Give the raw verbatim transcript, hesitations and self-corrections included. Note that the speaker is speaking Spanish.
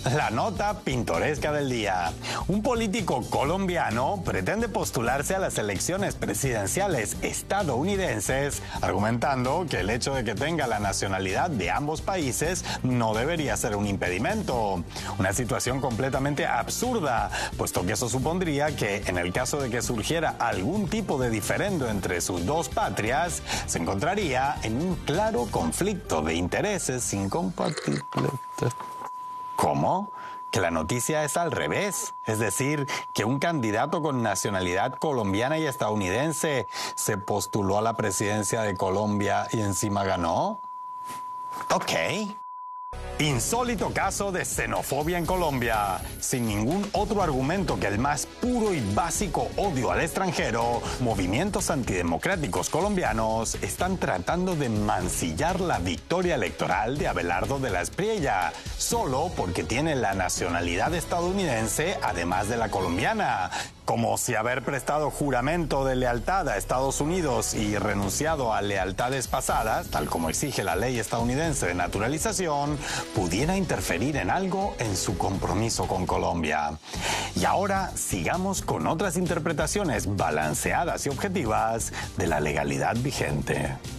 La nota pintoresca del día. Un político colombiano pretende postularse a las elecciones presidenciales estadounidenses, argumentando que el hecho de que tenga la nacionalidad de ambos países no debería ser un impedimento. Una situación completamente absurda, puesto que eso supondría que, en el caso de que surgiera algún tipo de diferendo entre sus dos patrias, se encontraría en un claro conflicto de intereses incompatibles. ¿Cómo? Que la noticia es al revés, es decir, que un candidato con nacionalidad colombiana y estadounidense se postuló a la presidencia de Colombia y encima ganó. Ok. Insólito caso de xenofobia en Colombia. Sin ningún otro argumento que el más puro y básico odio al extranjero, movimientos antidemocráticos colombianos están tratando de mancillar la victoria electoral de Abelardo de la Espriella, solo porque tiene la nacionalidad estadounidense además de la colombiana. Como si haber prestado juramento de lealtad a Estados Unidos y renunciado a lealtades pasadas, tal como exige la ley estadounidense de naturalización, pudiera interferir en algo en su compromiso con Colombia. Y ahora sigamos con otras interpretaciones balanceadas y objetivas de la legalidad vigente.